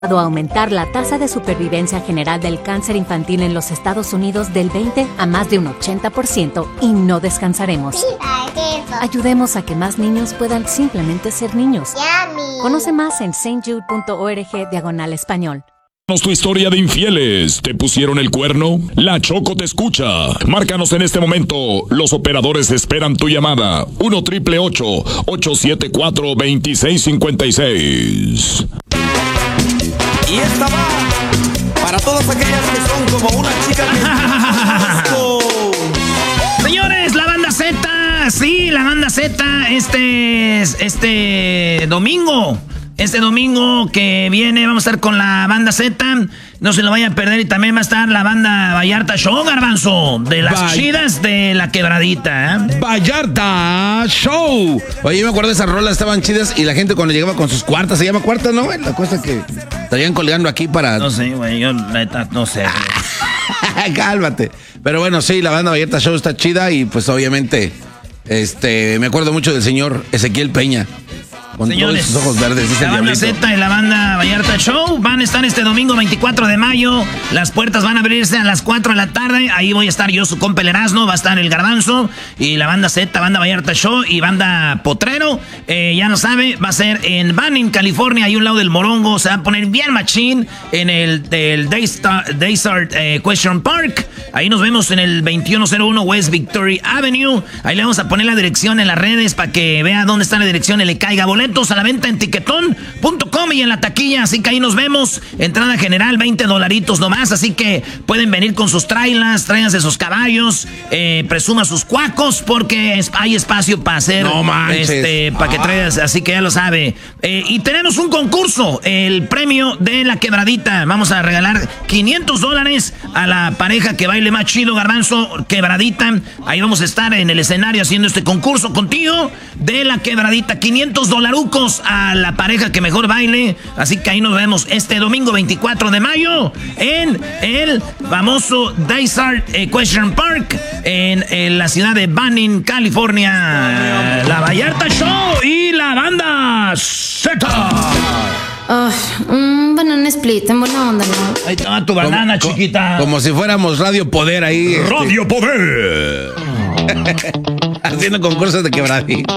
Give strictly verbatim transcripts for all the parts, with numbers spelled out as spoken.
a aumentar la tasa de supervivencia general del cáncer infantil en los Estados Unidos del veinte a más de un ochenta por ciento y no descansaremos. Ayudemos a que más niños puedan simplemente ser niños. Conoce más en stjude.org diagonal español. Tu historia de infieles. ¿Te pusieron el cuerno? La Choco te escucha. Márcanos en este momento. Los operadores esperan tu llamada. uno triple ocho, ocho siete cuatro, dos seis cinco seis. Y esta va para todas aquellas que son como una chica que... Señores, la banda Z. Sí, la banda Z. Este, este domingo. Este domingo que viene vamos a estar con la banda Z. No se lo vayan a perder. Y también va a estar la banda Vallarta Show, Garbanzo. De las Vay- chidas de la quebradita, ¿eh? Vallarta Show. Oye, yo me acuerdo de esas rolas, estaban chidas. Y la gente cuando llegaba con sus cuartas, se llama cuarta, ¿no? La cosa que estarían colgando aquí para... No sé, güey, yo neta, no sé. Cálmate. Pero bueno, sí, la banda Vallarta Show está chida. Y pues obviamente, este, me acuerdo mucho del señor Ezequiel Peña. Con Señores, todos sus ojos verdes, dice la banda Z y la banda Vallarta Show van a estar este domingo veinticuatro de mayo. Las puertas van a abrirse a las cuatro de la tarde. Ahí voy a estar yo, su compa el Erasmo, va a estar el Garbanzo y la banda Z, banda Vallarta Show y banda Potrero. Eh, ya no sabe, va a ser en Banning, California, ahí un lado del Morongo. Se va a poner bien machín en el del Daystar, Daystar eh, Question Park. Ahí nos vemos en el veintiuno cero uno West Victoria Avenue. Ahí le vamos a poner la dirección en las redes para que vea dónde está la dirección y le caiga boletos a la venta en tiquetón punto com y en la taquilla, así que ahí nos vemos. Entrada general, veinte dolaritos nomás, así que pueden venir con sus trailas, tráiganse sus caballos, eh, presuma sus cuacos, porque es, hay espacio para hacer, no manches, este, para ah. que traigas, así que ya lo sabe. Eh, y tenemos un concurso, el premio de la quebradita. Vamos a regalar quinientos dólares a la pareja que baile más chido, Garbanzo, quebradita. Ahí vamos a estar en el escenario haciendo este concurso contigo de la quebradita. quinientos dólares a la pareja que mejor baile. Así que ahí nos vemos este domingo veinticuatro de mayo en el famoso Daystar Equestrian Park en, en la ciudad de Banning, California. La Vallarta Show y la banda Z. Oh, un banana split, en buena onda, ¿no? Ahí está tu banana, como, chiquita. Como si fuéramos Radio Poder ahí. Radio este. Poder. Haciendo concursos de quebradita.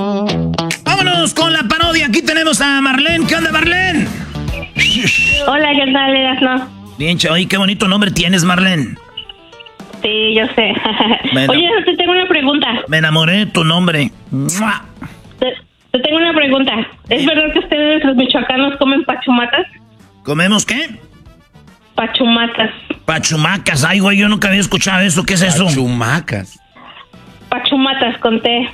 Vámonos con la parodia. Aquí tenemos a Marlene. ¿Qué onda, Marlene? Hola, ¿qué tal, Erasmo? Bien, oye, qué bonito nombre tienes, Marlene. Sí, yo sé. Oye, te tengo una pregunta. Me enamoré de tu nombre. Te, te tengo una pregunta. ¿Es verdad que ustedes, los michoacanos, comen pachumatas? ¿Comemos qué? Pachumatas. Pachumacas. Ay, güey, yo nunca había escuchado eso. ¿Qué es eso? Pachumacas. Pachumatas, con T.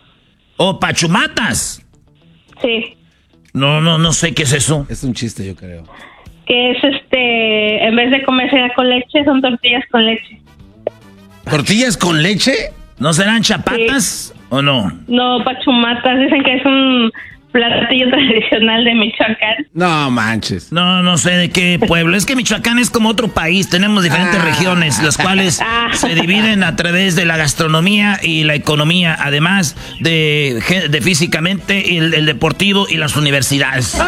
¿O pachumatas? Sí. No, no, no sé qué es eso. Es un chiste, yo creo. Que es este, en vez de comerse con leche, son tortillas con leche. ¿Tortillas con leche? ¿No serán chapatas sí. o no? No, pachumatas, dicen que es un platillo tradicional de Michoacán. No manches. No, no sé de qué pueblo. Es que Michoacán es como otro país. Tenemos diferentes ah. regiones, las cuales ah. se dividen a través de la gastronomía y la economía, además de, de físicamente el, el deportivo y las universidades.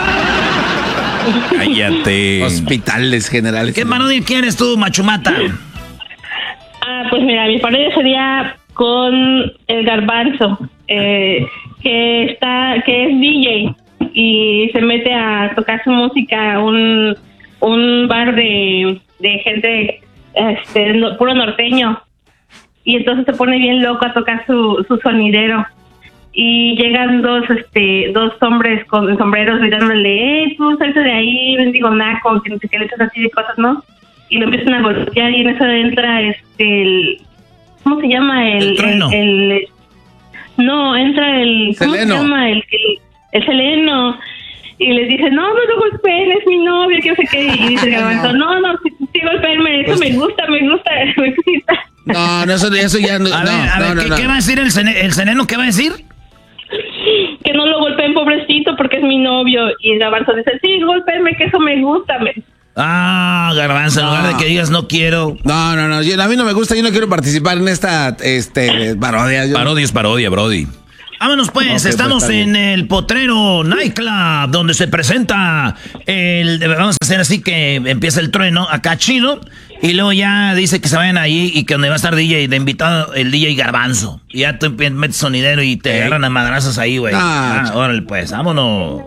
Cállate. Hospitales generales. ¿Qué parodia quieres tú, Machumata? Ah, pues mira, mi parodia sería con el Garbanzo. Eh... que está que es D J y se mete a tocar su música a un un bar de, de gente este no, puro norteño, y entonces se pone bien loco a tocar su, su sonidero y llegan dos este dos hombres con sombreros gritándole, eh, tú salte de ahí, bendigo naco, que no sé qué, le echas así de cosas, ¿no? Y lo empiezan a golpear y en eso entra este el, ¿cómo se llama? El, el, el, el, el No, entra el... ¿Cómo Seleno. se llama? El, el, el Seleno. Y les dice, no, no lo golpeen, es mi novio, que no sé qué. Y dice el Garbanzo, no, no, sí, sí golpeenme, eso pues, me gusta, me gusta, me gusta. No, no, eso, eso ya no... A no, ver, a no, ver, no, ¿qué, no. ¿qué va a decir el, sene, el Seleno? ¿Qué va a decir? Que no lo golpeen, pobrecito, porque es mi novio. Y el Garbanzo dice, sí, golpeenme, que eso me gusta, me... Ah, Garbanzo, no. En lugar de que digas no quiero. No, no, no, yo, a mí no me gusta, yo no quiero participar en esta este parodia. Yo... Parodia es parodia, brody. Vámonos pues, okay, estamos pues, en el Potrero Nightclub, donde se presenta el... Vamos a hacer así que empieza el trueno, acá chido, y luego ya dice que se vayan ahí y que donde va a estar D J de invitado, el D J Garbanzo. Y ya tú metes sonidero y te agarran a madrazos ahí, güey. Ah, ah, órale pues, vámonos.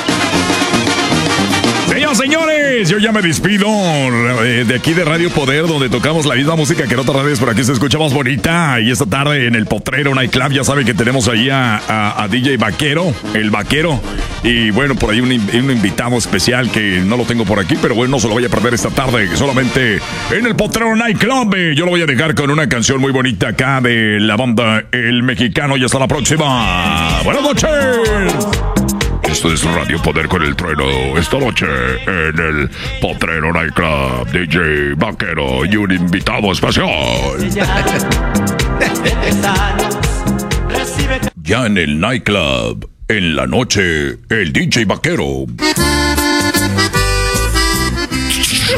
Señoras, señores, yo ya me despido de aquí de Radio Poder, donde tocamos la misma música que en otras radios, por aquí se escucha más bonita. Y esta tarde en el Potrero Nightclub, ya saben que tenemos ahí a, a, a D J Vaquero, el Vaquero. Y bueno, por ahí un, un invitado especial que no lo tengo por aquí, pero bueno, no se lo voy a perder esta tarde, solamente en el Potrero Nightclub. Yo lo voy a dejar con una canción muy bonita acá de la banda El Mexicano. Y hasta la próxima. Buenas noches. Esto es Radio Poder con el Trueno. Esta noche en el Potrero Nightclub, D J Vaquero y un invitado especial. Ya en el nightclub, en la noche, el D J Vaquero.